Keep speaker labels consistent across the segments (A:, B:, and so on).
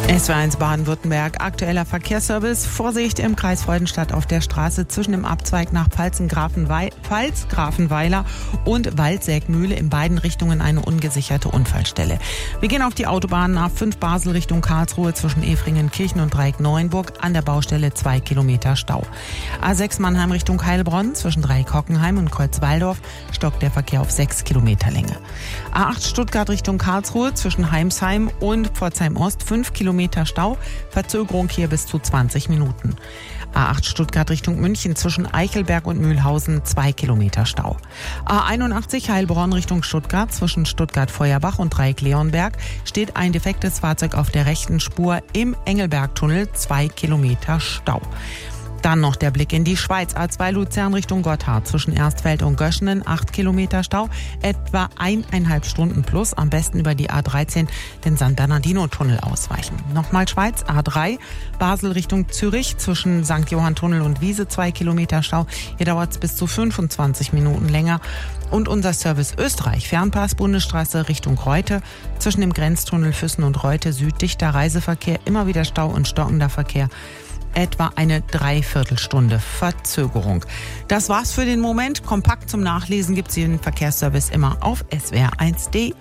A: SWR1 Baden-Württemberg, aktueller Verkehrsservice. Vorsicht im Kreis Freudenstadt auf der Straße zwischen dem Abzweig nach Pfalz-Grafenweiler und Waldsägmühle in beiden Richtungen eine ungesicherte Unfallstelle. Wir gehen auf die Autobahn A5 Basel Richtung Karlsruhe zwischen Efringen-Kirchen und Dreieck-Neuenburg. An der Baustelle 2 Kilometer Stau. A6 Mannheim Richtung Heilbronn zwischen Dreieck-Hockenheim und Kreuzwaldorf stockt der Verkehr auf 6 Kilometer Länge. A8 Stuttgart Richtung Karlsruhe zwischen Heimsheim und Pforzheim-Ost 5 Kilometer Stau, Verzögerung hier bis zu 20 Minuten. A8 Stuttgart Richtung München zwischen Eichelberg und Mühlhausen 2 Kilometer Stau. A81 Heilbronn Richtung Stuttgart zwischen Stuttgart-Feuerbach und Dreieck-Leonberg steht ein defektes Fahrzeug auf der rechten Spur im Engelbergtunnel, 2 Kilometer Stau. Dann noch der Blick in die Schweiz. A2 Luzern Richtung Gotthard zwischen Erstfeld und Göschenen 8 Kilometer Stau, etwa 1,5 Stunden plus. Am besten über die A13 den San Bernardino-Tunnel ausweichen. Nochmal Schweiz, A3 Basel Richtung Zürich zwischen St. Johann-Tunnel und Wiese 2 Kilometer Stau. Hier dauert es bis zu 25 Minuten länger. Und unser Service Österreich, Fernpass Bundesstraße Richtung Reute zwischen dem Grenztunnel Füssen und Reute Süd, dichter Reiseverkehr, immer wieder Stau und stockender Verkehr. Etwa eine Dreiviertelstunde Verzögerung. Das war's für den Moment. Kompakt zum Nachlesen gibt's den Verkehrsservice immer auf swr1.de.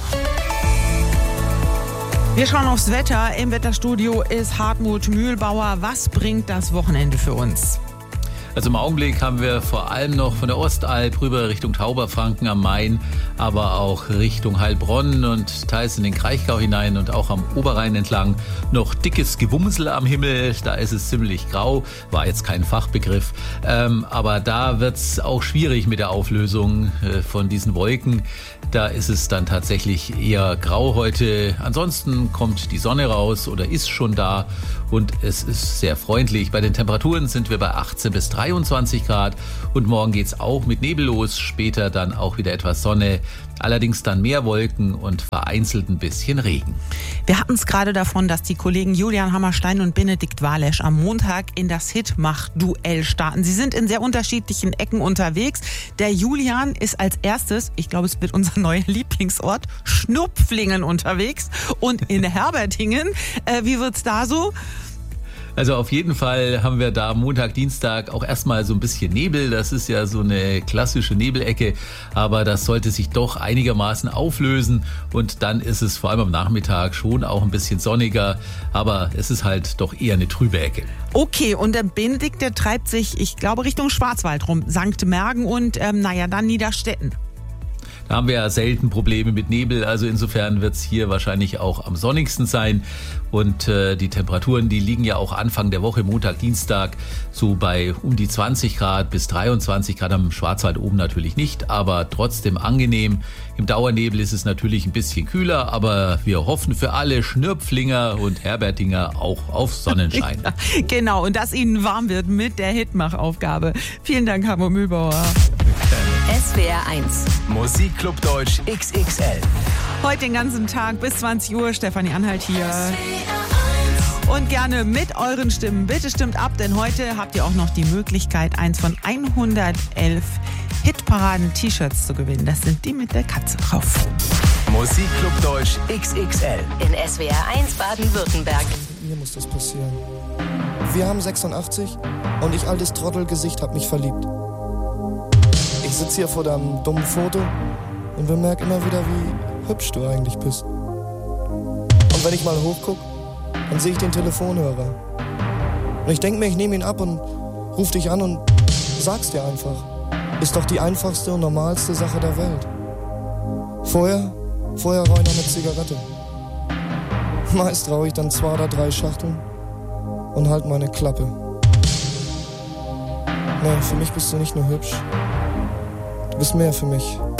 A: Wir schauen aufs Wetter. Im Wetterstudio ist Hartmut Mühlbauer. Was bringt das Wochenende für uns?
B: Also im Augenblick haben wir vor allem noch von der Ostalb rüber Richtung Tauberfranken am Main, aber auch Richtung Heilbronn und teils in den Kraichgau hinein und auch am Oberrhein entlang noch dickes Gewumsel am Himmel. Da ist es ziemlich grau, war jetzt kein Fachbegriff, aber da wird's auch schwierig mit der Auflösung von diesen Wolken. Da ist es dann tatsächlich eher grau heute. Ansonsten kommt die Sonne raus oder ist schon da und es ist sehr freundlich. Bei den Temperaturen sind wir bei 18 bis 23 Grad und morgen geht's auch mit Nebel los, später dann auch wieder etwas Sonne, allerdings dann mehr Wolken und vereinzelt ein bisschen Regen.
A: Wir hatten es gerade davon, dass die Kollegen Julian Hammerstein und Benedikt Walesch am Montag in das Hitmach-Duell starten. Sie sind in sehr unterschiedlichen Ecken unterwegs. Der Julian ist als erstes, ich glaube, es wird unser neuer Lieblingsort, Schnupflingen unterwegs und in Herbertingen. Wie wird's da so?
B: Also auf jeden Fall haben wir da Montag, Dienstag auch erstmal so ein bisschen Nebel. Das ist ja so eine klassische Nebelecke, aber das sollte sich doch einigermaßen auflösen und dann ist es vor allem am Nachmittag schon auch ein bisschen sonniger, aber es ist halt doch eher eine trübe Ecke.
A: Okay, und der Benedikt, der treibt sich, ich glaube, Richtung Schwarzwald rum, St. Mergen und dann Niederstetten.
B: Da haben wir ja selten Probleme mit Nebel, also insofern wird es hier wahrscheinlich auch am sonnigsten sein. Und die Temperaturen, die liegen ja auch Anfang der Woche, Montag, Dienstag, so bei um die 20 Grad bis 23 Grad, am Schwarzwald oben natürlich nicht, aber trotzdem angenehm. Im Dauernebel ist es natürlich ein bisschen kühler, aber wir hoffen für alle Schnürpflinger und Herbertinger auch auf Sonnenschein.
A: Ja, genau, und dass Ihnen warm wird mit der Hitmach-Aufgabe. Vielen Dank, Hartmut Mühlbauer.
C: SWR1
D: Musikclub Deutsch XXL.
A: Heute den ganzen Tag bis 20 Uhr. Stefanie Anhalt hier. Und gerne mit euren Stimmen. Bitte stimmt ab, denn heute habt ihr auch noch die Möglichkeit, eins von 111 Hitparaden-T-Shirts zu gewinnen. Das sind die mit der Katze drauf.
D: Musikclub Deutsch XXL.
C: in SWR1 Baden-Württemberg.
E: Mir muss das passieren. Wir haben 86 und ich, altes Trottelgesicht, hab mich verliebt. Ich sitze hier vor deinem dummen Foto und bemerke immer wieder, wie hübsch du eigentlich bist. Und wenn ich mal hochguck, dann sehe ich den Telefonhörer. Und ich denke mir, ich nehme ihn ab und ruf dich an und sag's dir einfach. Ist doch die einfachste und normalste Sache der Welt. Vorher rauche ich noch eine Zigarette. Meist rauche ich dann 2 oder 3 Schachteln und halt meine Klappe. Nee, für mich bist du nicht nur hübsch. Du bist mehr für mich.